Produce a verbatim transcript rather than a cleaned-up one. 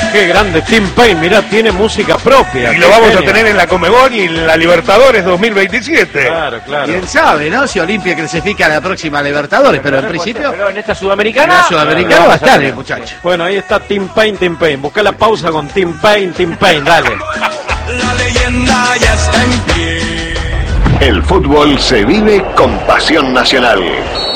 Qué grande Tim Payne, mirá, tiene música propia. Y lo vamos genio. a tener en la Conmebol y en la Libertadores dos mil veintisiete. Claro, claro. Quién sabe, ¿no? Si Olimpia clasifica a la próxima Libertadores, pero en principio... Pero en esta Sudamericana... En la Sudamericana claro, va a estar el muchacho. Bueno, ahí está Tim Payne, Tim Payne. Busca la pausa con Tim Payne, Tim Payne, dale. La leyenda ya está en pie. El fútbol se vive con pasión nacional.